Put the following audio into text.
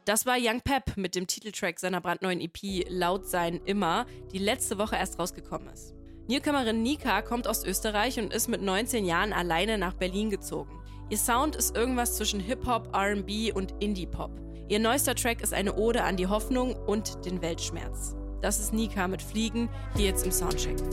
Das war Young Pep mit dem Titeltrack seiner brandneuen EP Laut sein immer, die letzte Woche erst rausgekommen ist. Newcomerin Nika kommt aus Österreich und ist mit 19 Jahren alleine nach Berlin gezogen. Ihr Sound ist irgendwas zwischen Hip-Hop, R&B und Indie-Pop. Ihr neuester Track ist eine Ode an die Hoffnung und den Weltschmerz. Das ist Nika mit Fliegen, hier jetzt im Soundcheck.